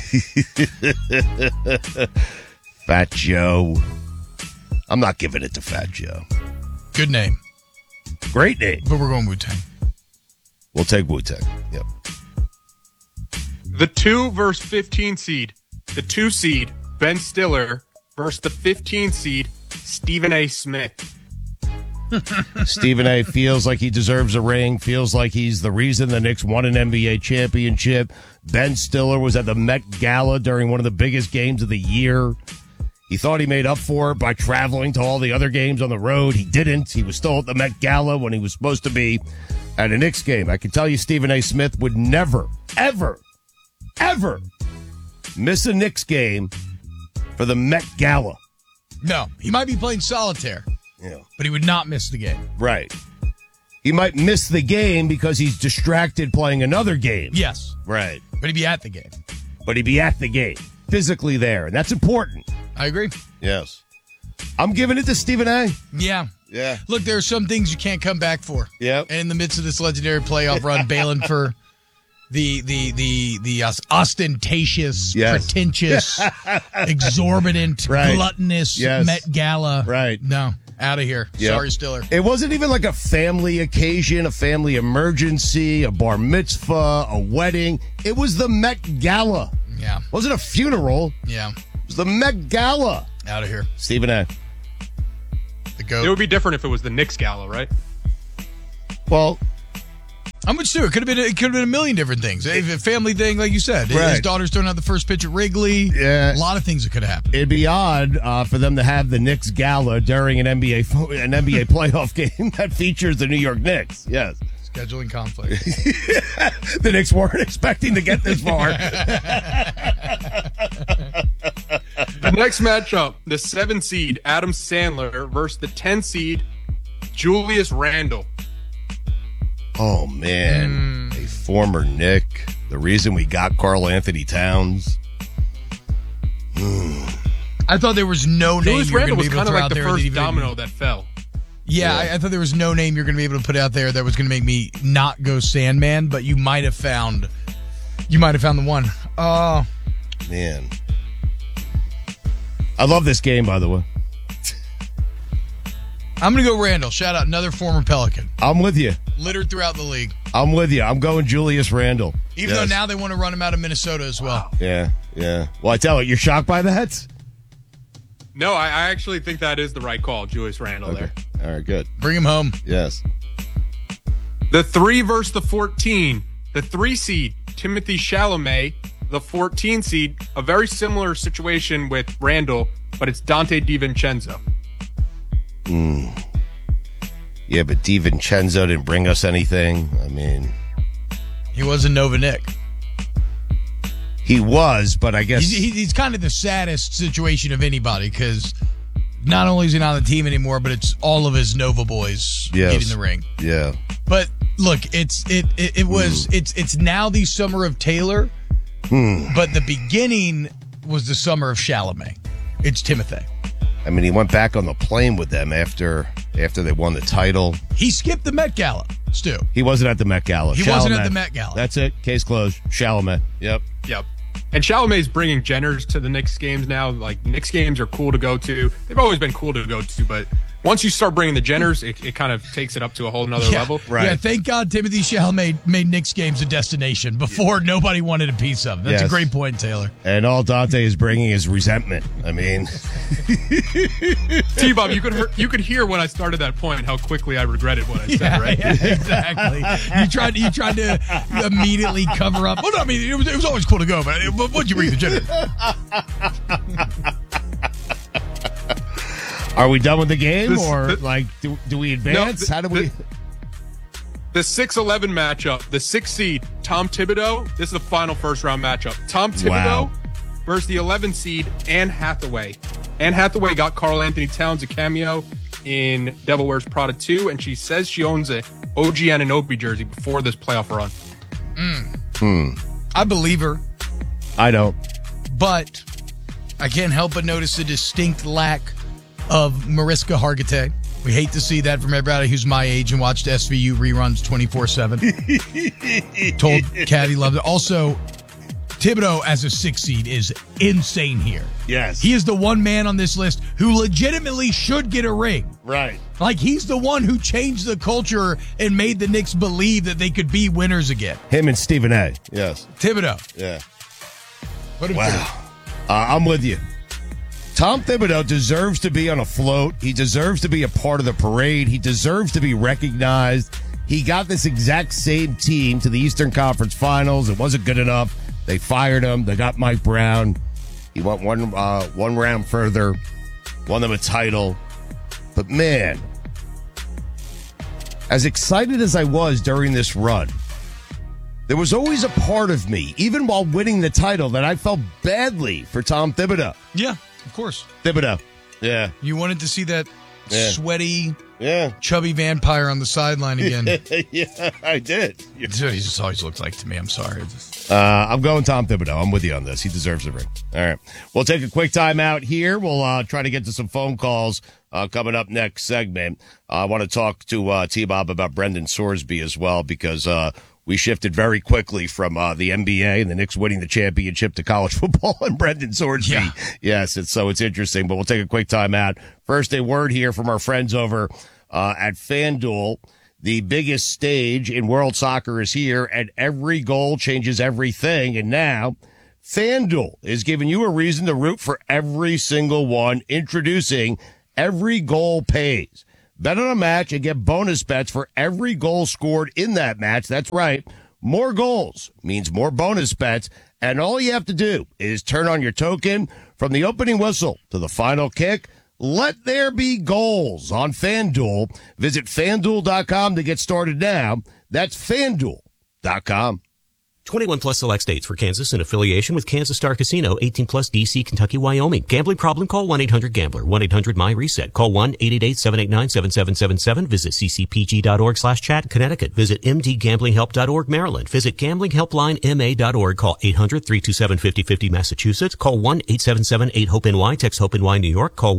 Fat Joe. I'm not giving it to Fat Joe. Good name. Great name. But we're going Wu-Tang. We'll take Wu-Tang. Yep. The 2 versus 15 seed. The 2 seed, Ben Stiller, versus the 15 seed, Stephen A. Smith. Stephen A. feels like he deserves a ring, feels like he's the reason the Knicks won an NBA championship. Ben Stiller was at the Met Gala during one of the biggest games of the year. He thought he made up for it by traveling to all the other games on the road. He didn't. He was still at the Met Gala when he was supposed to be at a Knicks game. I can tell you Stephen A. Smith would never, ever ever miss a Knicks game for the Met Gala. No, he might be playing solitaire. Yeah. But he would not miss the game. Right. He might miss the game because he's distracted playing another game. Yes. Right. But he'd be at the game. But he'd be at the game, physically there, and that's important. I agree. Yes. I'm giving it to Stephen A. Yeah. Yeah. Look, there are some things you can't come back for. Yep. And in the midst of this legendary playoff run, bailing for the ostentatious, pretentious, exorbitant, gluttonous Met Gala. Right. No, out of here. Yep. Sorry, Stiller. It wasn't even like a family occasion, a family emergency, a bar mitzvah, a wedding. It was the Met Gala. Yeah. It wasn't a funeral. Yeah. It was the Met Gala. Out of here. Stephen A. The GOAT. It would be different if it was the Knicks Gala, right? Well, I'm with Stu. It could have been a million different things. A family thing, like you said. Right. His daughter's throwing out the first pitch at Wrigley. Yeah. A lot of things that could have happened. It'd be odd for them to have the Knicks Gala during an NBA playoff game that features the New York Knicks. Yes. Scheduling conflict. The Knicks weren't expecting to get this far. The next matchup, the 7 seed Adam Sandler versus the 10 seed Julius Randle. Oh, man. A former Knick. The reason we got Karl Anthony Towns. I thought there was no name Julius you were going Randle to was be able kind to of throw like out the there. first domino that fell. Yeah, I thought there was no name you're going to be able to put out there that was going to make me not go Sandman, but you might have found the one. Man. I love this game, by the way. I'm going to go Randall. Shout out another former Pelican. I'm with you. Littered throughout the league. I'm with you. I'm going Julius Randle. Even though now they want to run him out of Minnesota as well. Yeah. Well, I tell you, you're shocked by that? No, I actually think that is the right call, Julius Randle there. All right, good. Bring him home. Yes. The 3 versus the 14. The 3 seed, Timothy Chalamet. The 14 seed, a very similar situation with Randle, but it's Dante DiVincenzo. Yeah, but DiVincenzo didn't bring us anything. I mean, he was a Nova Nick. He was, but I guess he's kind of the saddest situation of anybody because not only is he not on the team anymore, but it's all of his Nova boys getting the ring. Yeah. But look, it's now the summer of Taylor, but the beginning was the summer of Chalamet. It's Timothy. I mean, he went back on the plane with them after they won the title. He skipped the Met Gala, Stu. He wasn't at the Met Gala. He wasn't at the Met Gala. That's it. Case closed. Chalamet. Yep. And Chalamet's bringing Jenners to the Knicks games now. Like, Knicks games are cool to go to. They've always been cool to go to, but once you start bringing the Jenners, it kind of takes it up to a whole nother level. Right. Yeah, thank God Timothy Chalamet made Knicks games a destination before nobody wanted a piece of. That's a great point, Taylor. And all Dante is bringing is resentment. I mean, T-Bob, you could hear when I started that point how quickly I regretted what I said, right? Yeah, exactly. You tried to immediately cover up. Well, no, I mean, it was always cool to go, but what'd you bring the Jenner? Are we done with the game, do we advance? No, How do we? The 6-11 matchup, the 6th seed, Tom Thibodeau. This is the final first-round matchup. Tom Thibodeau versus the 11th seed, Anne Hathaway. Anne Hathaway got Karl Anthony Towns a cameo in Devil Wears Prada 2, and she says she owns a OG Anunoby jersey before this playoff run. I believe her. I don't. But I can't help but notice a distinct lack of Mariska Hargitay. We hate to see that from everybody who's my age and watched SVU reruns 24/7. Told Caddy loved it. Also, Thibodeau as a 6 seed is insane here. Yes. He is the one man on this list who legitimately should get a ring. Right. Like, he's the one who changed the culture and made the Knicks believe that they could be winners again. Him and Stephen A. Yes. Thibodeau. Yeah. Wow. I'm with you. Tom Thibodeau deserves to be on a float. He deserves to be a part of the parade. He deserves to be recognized. He got this exact same team to the Eastern Conference Finals. It wasn't good enough. They fired him. They got Mike Brown. He went one round further, won them a title. But man, as excited as I was during this run, there was always a part of me, even while winning the title, that I felt badly for Tom Thibodeau. Yeah, of course. Thibodeau. Yeah. You wanted to see that sweaty, yeah, chubby vampire on the sideline again. Yeah, I did. He just always looked like to me. I'm sorry. I'm going Tom Thibodeau. I'm with you on this. He deserves the ring. All right. We'll take a quick time out here. We'll try to get to some phone calls coming up next segment. I want to talk to T-Bob about Brendan Sorsby as well, because we shifted very quickly from the NBA and the Knicks winning the championship to college football and Brendan Sorsby. Yeah. Yes, it's interesting, but we'll take a quick time out. First, a word here from our friends over at FanDuel. The biggest stage in world soccer is here, and every goal changes everything. And now, FanDuel is giving you a reason to root for every single one, introducing Every Goal Pays. Bet on a match and get bonus bets for every goal scored in that match. That's right. More goals means more bonus bets. And all you have to do is turn on your token from the opening whistle to the final kick. Let there be goals on FanDuel. Visit FanDuel.com to get started now. That's FanDuel.com. 21 plus select states for Kansas in affiliation with Kansas Star Casino, 18 plus DC, Kentucky, Wyoming. Gambling problem? Call 1-800-GAMBLER. 1-800-MY-RESET. Call 1-888-789-7777. Visit ccpg.org/chat. Connecticut. Visit mdgamblinghelp.org. Maryland. Visit gamblinghelplinema.org. Call 800-327-5050. Massachusetts. Call 1-877-8-HOPE-NY. Text HOPE-NY New York. Call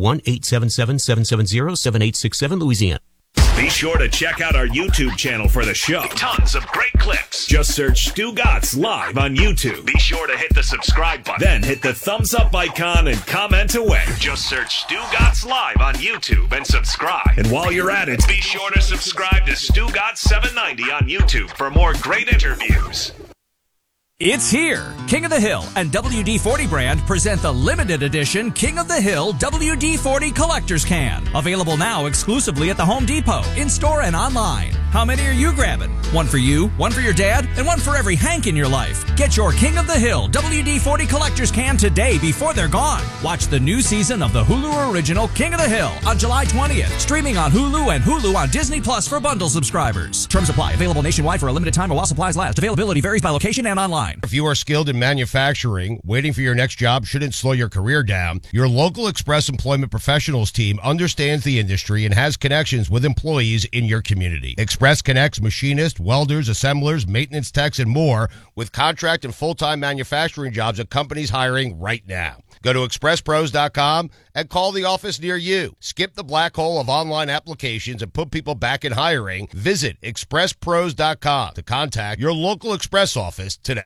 1-877-770-7867 Louisiana. Be sure to check out our YouTube channel for the show. Tons of great clips. Just search Stu Gatz Live on YouTube. Be sure to hit the subscribe button. Then hit the thumbs up icon and comment away. Just search Stu Gatz Live on YouTube and subscribe. And while you're at it, be sure to subscribe to Stu Gatz 790 on YouTube for more great interviews. It's here. King of the Hill and WD-40 brand present the limited edition King of the Hill WD-40 Collector's Can. Available now exclusively at the Home Depot, in-store and online. How many are you grabbing? One for you, one for your dad, and one for every Hank in your life. Get your King of the Hill WD-40 Collector's Can today before they're gone. Watch the new season of the Hulu original King of the Hill on July 20th. Streaming on Hulu and Hulu on Disney Plus for bundle subscribers. Terms apply. Available nationwide for a limited time while supplies last. Availability varies by location and online. If you are skilled in manufacturing, waiting for your next job shouldn't slow your career down. Your local Express Employment Professionals team understands the industry and has connections with employees in your community. Express connects machinists, welders, assemblers, maintenance techs, and more with contract and full-time manufacturing jobs at companies hiring right now. Go to expresspros.com and call the office near you. Skip the black hole of online applications and put people back in hiring. Visit expresspros.com to contact your local Express office today.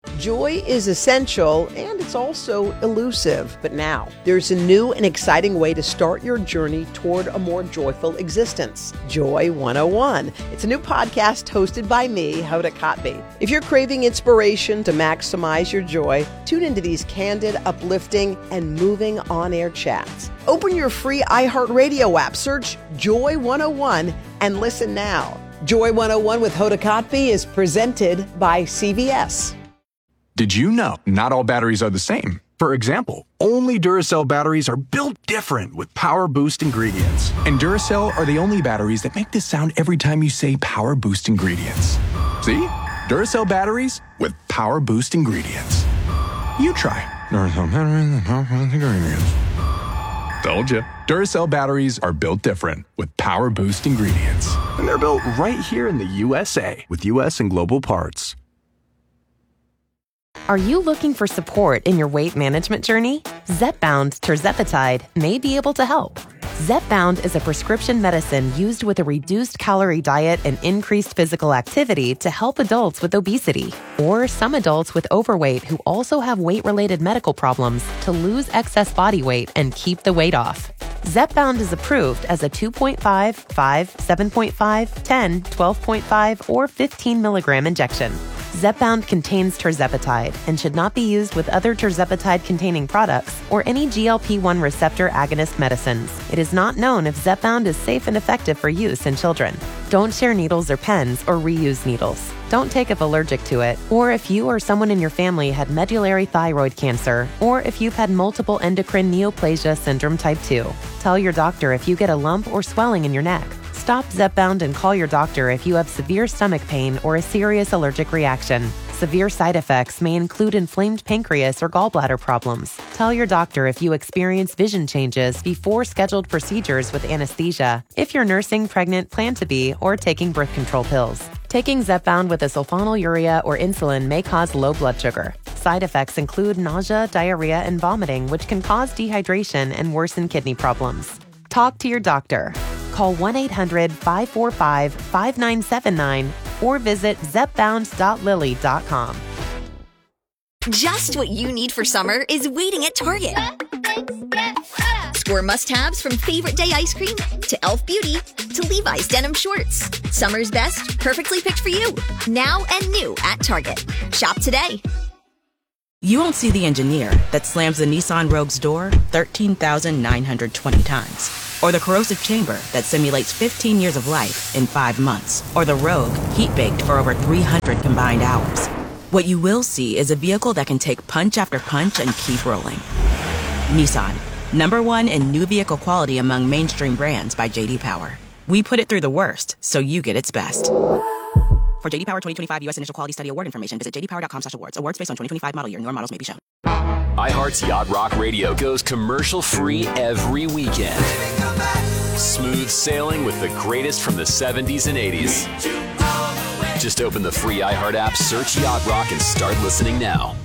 Joy is essential, and it's also elusive. But now, there's a new and exciting way to start your journey toward a more joyful existence. Joy 101. It's a new podcast hosted by me, Hoda Kotb. If you're craving inspiration to maximize your joy, tune into these candid, uplifting, and moving on-air chats. Open your free iHeartRadio app, search Joy 101, and listen now. Joy 101 with Hoda Kotb is presented by CVS. Did you know not all batteries are the same? For example, only Duracell batteries are built different with Power Boost ingredients. And Duracell are the only batteries that make this sound every time you say Power Boost ingredients. See? Duracell batteries with Power Boost ingredients. You try. Duracell batteries with Power Boost ingredients. Told you. Duracell batteries are built different with Power Boost ingredients. And they're built right here in the USA with US and global parts. Are you looking for support in your weight management journey? Zepbound tirzepatide may be able to help. Zepbound is a prescription medicine used with a reduced calorie diet and increased physical activity to help adults with obesity or some adults with overweight who also have weight-related medical problems to lose excess body weight and keep the weight off. Zepbound is approved as a 2.5, 5, 7.5, 10, 12.5, or 15 milligram injection. Zepbound contains tirzepatide and should not be used with other tirzepatide-containing products or any GLP-1 receptor agonist medicines. It is not known if Zepbound is safe and effective for use in children. Don't share needles or pens or reuse needles. Don't take if allergic to it, or if you or someone in your family had medullary thyroid cancer, or if you've had multiple endocrine neoplasia syndrome type 2. Tell your doctor if you get a lump or swelling in your neck. Stop Zepbound and call your doctor if you have severe stomach pain or a serious allergic reaction. Severe side effects may include inflamed pancreas or gallbladder problems. Tell your doctor if you experience vision changes before scheduled procedures with anesthesia, if you're nursing, pregnant, plan to be, or taking birth control pills. Taking Zepbound with a sulfonylurea or insulin may cause low blood sugar. Side effects include nausea, diarrhea, and vomiting, which can cause dehydration and worsen kidney problems. Talk to your doctor. Call 1-800-545-5979 or visit zepbound.lilly.com. Just what you need for summer is waiting at Target. Score must-haves from Favorite Day ice cream to Elf Beauty to Levi's denim shorts. Summer's best, perfectly picked for you. Now and new at Target. Shop today. You won't see the engineer that slams the Nissan Rogue's door 13,920 times. Or the corrosive chamber that simulates 15 years of life in 5 months. Or the Rogue heat-baked for over 300 combined hours. What you will see is a vehicle that can take punch after punch and keep rolling. Nissan, #1 in new vehicle quality among mainstream brands by J.D. Power. We put it through the worst, so you get its best. For J.D. Power 2025 U.S. Initial Quality Study Award information, visit jdpower.com/awards. Awards based on 2025 model year. Newer models may be shown. iHeart's Yacht Rock Radio goes commercial-free every weekend. Smooth sailing with the greatest from the 70s and 80s. Just open the free iHeart app, search Yacht Rock, and start listening now.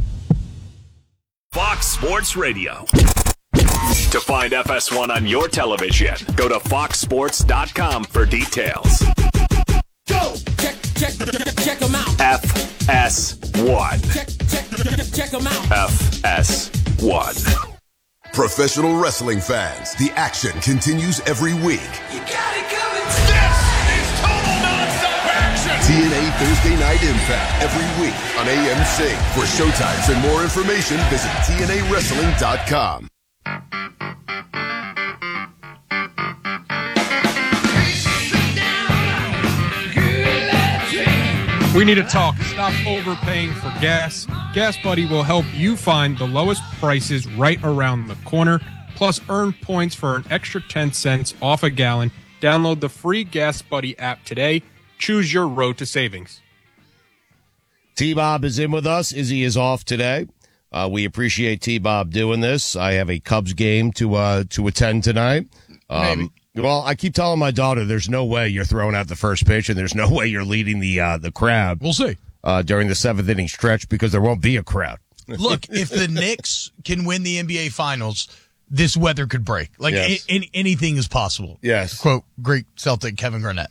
Fox Sports Radio. To find FS1 on your television, go to foxsports.com for details. Go! Check them out. FS1. Check them out. FS1. Professional wrestling fans, the action continues every week. You got it coming. This is total non-stop action. TNA Thursday Night Impact every week on AMC. For showtimes and more information, visit TNAWrestling.com. We need to talk. Stop overpaying for gas. Gas Buddy will help you find the lowest prices right around the corner. Plus, earn points for an extra 10 cents off a gallon. Download the free Gas Buddy app today. Choose your road to savings. T-Bob is in with us. Izzy is off today. We appreciate T-Bob doing this. I have a Cubs game to attend tonight. Well, I keep telling my daughter there's no way you're throwing out the first pitch and there's no way you're leading the crowd. We'll see. During the 7th inning stretch because there won't be a crowd. Look, if the Knicks can win the NBA Finals, this weather could break. Like, yes. Anything is possible. Yes. Quote, great Celtic Kevin Garnett.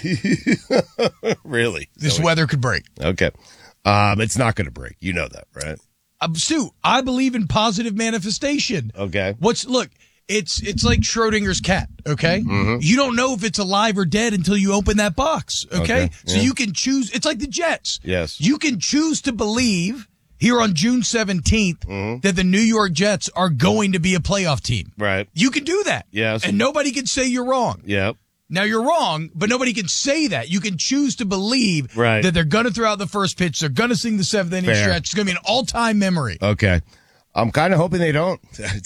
Really? This weather could break. Okay. It's not going to break. You know that, right? Stu, I believe in positive manifestation. Okay. Look, it's like Schrodinger's cat, okay? Mm-hmm. You don't know if it's alive or dead until you open that box, okay? So yeah. you can choose. It's like the Jets. Yes. You can choose to believe here on June 17th that the New York Jets are going to be a playoff team. Right. You can do that. Yes. And nobody can say you're wrong. Yep. Now, you're wrong, but nobody can say that. You can choose to believe Right. that they're going to throw out the first pitch. They're going to sing the 7th inning Fair. stretch. It's going to be an all-time memory. Okay. I'm kind of hoping they don't.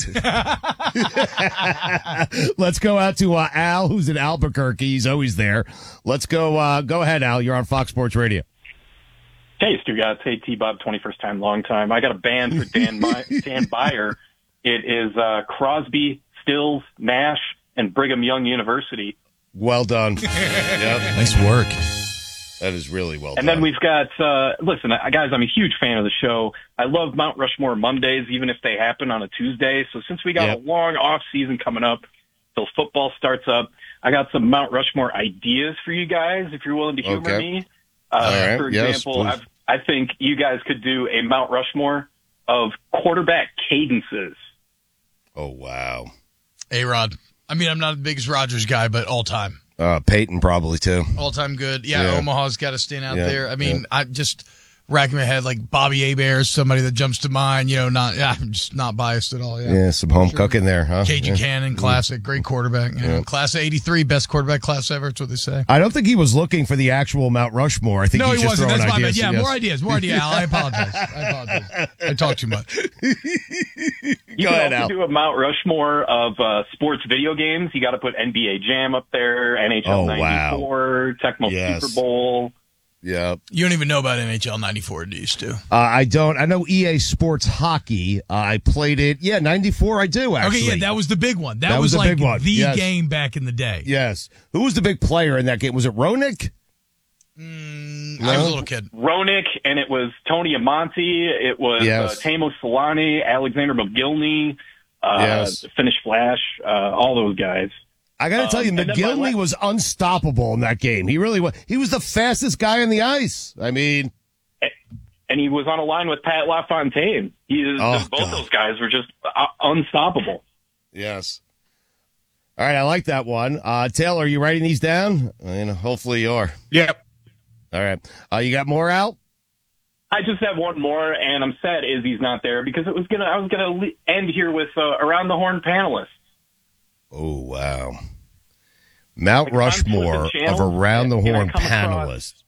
Let's go out to Al, who's in Albuquerque. He's always there. Let's go. Go ahead, Al. You're on Fox Sports Radio. Hey, Stu guys. Hey, T-Bob, 21st time, long time. I got a band for Dan Byer. It is Crosby, Stills, Nash, and Brigham Young University. Well done. Yep. Nice work. That is really well And done. then we've got, listen, guys, I'm a huge fan of the show. I love Mount Rushmore Mondays, even if they happen on a Tuesday. So since we got a long off season coming up till football starts up, I got some Mount Rushmore ideas for you guys, if you're willing to humor me. right. For Yes, example, please. I think you guys could do a Mount Rushmore of quarterback cadences. Oh, wow. A-Rod. I mean, I'm not the biggest Rodgers guy, but all-time. Peyton probably, too. All-time good. Yeah, Omaha's got to stand out there. I mean, I just racking my head, like Bobby Hebert, somebody that jumps to mind. I'm just not biased at all. Yeah, some home cooking there, huh? KG Cannon, classic, great quarterback. Class of '83, best quarterback class ever. That's what they say. I don't think he was looking for the actual Mount Rushmore. I think no, he's he just wasn't. throwing That's my bad. ideas. Yeah, Yes. more ideas, Al. I apologize. I talk too much. You can also do a Mount Rushmore of sports video games. You got to put NBA Jam up there, NHL 94, Tecmo Super Bowl. Yeah. You don't even know about NHL 94, do you, Stu? I don't. I know EA Sports Hockey. I played it. Yeah, 94 I do, actually. Okay, yeah, that was the big one. That was the like big one. the Yes. game back in the day. Yes. Who was the big player in that game? Was it Ronick? I was a little kid. Ronick, and it was Tony Amonte. It was Teemu Solani, Alexander McGillney, Finnish Flash, all those guys. I got to tell you, McGillney was unstoppable in that game. He really was. He was the fastest guy on the ice. I mean, and he was on a line with Pat LaFontaine. Both those guys were just unstoppable. Yes. All right, I like that one. Taylor, are you writing these down? Hopefully you are. Yep. All right. You got more out? I just have one more, and I'm sad Izzy's not there because I was gonna end here with Around the Horn panelists. Oh, wow. Mount Rushmore of Around the Horn panelists.